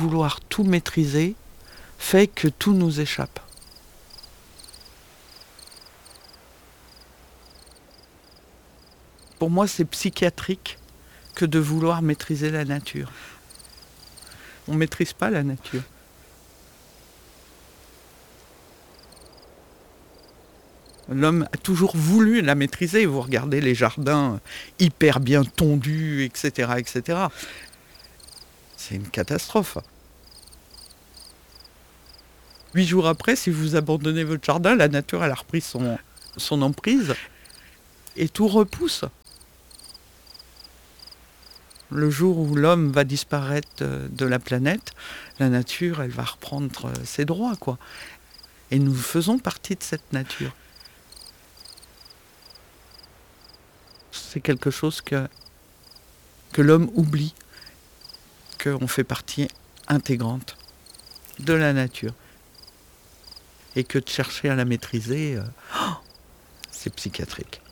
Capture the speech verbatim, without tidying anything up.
vouloir tout maîtriser fait que tout nous échappe. Pour moi, c'est psychiatrique que de vouloir maîtriser la nature. On ne maîtrise pas la nature. L'homme a toujours voulu la maîtriser. Vous regardez les jardins hyper bien tondus, et cetera, et cetera. C'est une catastrophe. Huit jours après, si vous abandonnez votre jardin, la nature elle a repris son, son emprise et tout repousse. Le jour où l'homme va disparaître de la planète, la nature elle va reprendre ses droits, quoi. Et nous faisons partie de cette nature. C'est quelque chose que, que l'homme oublie, qu'on fait partie intégrante de la nature. Et que de chercher à la maîtriser, euh, oh, c'est psychiatrique.